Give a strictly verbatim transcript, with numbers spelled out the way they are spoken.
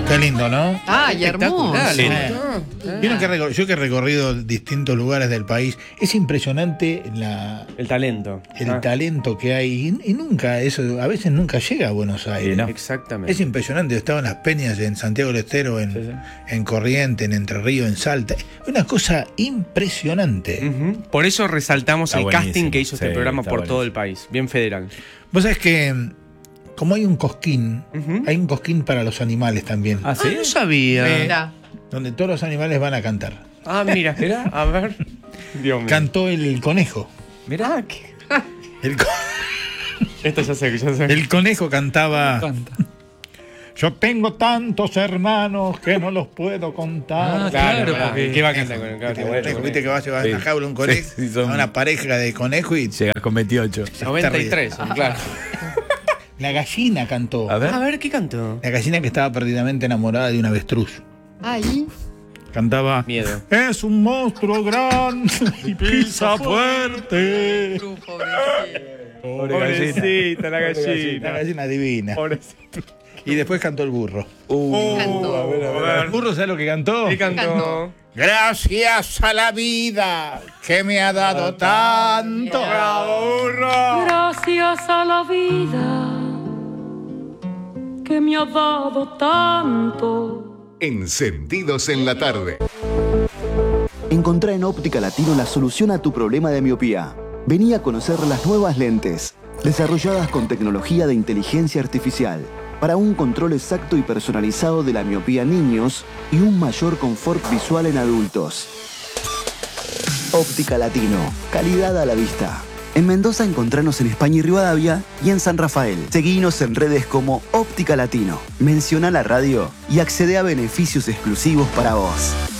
Qué lindo, ¿no? Ay, hermoso. Sí. Vieron que recor- yo que he recorrido distintos lugares del país, es impresionante la, El talento. el Ah, talento que hay y, y nunca, eso a veces nunca llega a Buenos Aires. Sí, ¿no? Exactamente. Es impresionante, yo estaba en Las Peñas, en Santiago del Estero, en, Sí, sí. en Corrientes, en Entre Ríos, en Salta. Una cosa impresionante. Ujú. Por eso resaltamos Está el buenísimo. casting que hizo este Sí, programa está por buenísimo. todo el país. Bien federal. Vos sabés que como hay un cosquín, Ujú. hay un cosquín para los animales también, ¿Ah, sí? Ah, no sabía. Mira. donde todos los animales van a cantar. Ah, mira. Mirá. A ver. Dios mío. Cantó el conejo. Mirá. Ah, qué- El, co- Esto ya sé, ya sé. el conejo cantaba... Canta. Yo tengo tantos hermanos que no los puedo contar. Ah, Claro, Claro, pará. porque- ¿Qué va a cantar con el Viste, gato? conejo, viste que vas, llevas Sí. a una jaula un conejo, Sí, sí, son- a una pareja de conejo y Llegas con veintiocho. noventa y tres, claro. la gallina cantó. A ver. A ver, ¿qué cantó? La gallina que estaba perdidamente enamorada de un avestruz. Ahí. Cantaba. Miedo. Es un monstruo grande y pisa fuerte. Pobrecita la La gallina. gallina divina. Pobrecita. Y después cantó el burro. Cantó. a ver, a ver. A ver, ¿el burro sabe lo que cantó? ¿Qué cantó? Cantó. Gracias a la vida que me ha dado tanto. Gracias a la vida que me ha dado tanto. Encendidos en la tarde. Encontrá en Óptica Latino la solución a tu problema de miopía. Vení a conocer las nuevas lentes, desarrolladas con tecnología de inteligencia artificial, para un control exacto y personalizado de la miopía en niños y un mayor confort visual en adultos. Óptica Latino, calidad a la vista. En Mendoza encontranos en España y Rivadavia y en San Rafael. Seguinos en redes como Óptica Latino. Menciona la radio y accede a beneficios exclusivos para vos.